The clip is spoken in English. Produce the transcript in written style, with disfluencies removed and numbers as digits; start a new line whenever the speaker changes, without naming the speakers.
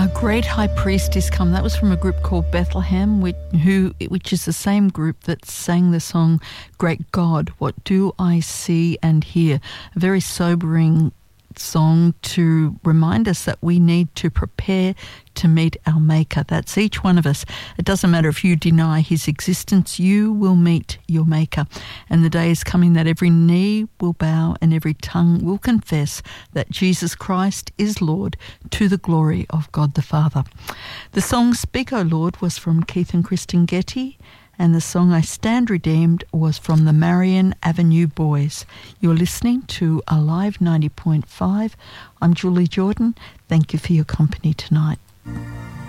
Our great high priest is come. That was from a group called Bethlehem, which is the same group that sang the song Great God, What Do I See and Hear? A very sobering song to remind us that we need to prepare to meet our Maker. That's each one of us. It doesn't matter if you deny his existence, you will meet your Maker. And the day is coming that every knee will bow and every tongue will confess that Jesus Christ is Lord, to the glory of God the Father. The song Speak, O Lord was from Keith and Kristen Getty, and the song I Stand Redeemed was from the Marion Avenue Boys. You're listening to Alive 90.5. I'm Julie Jordan. Thank you for your company tonight.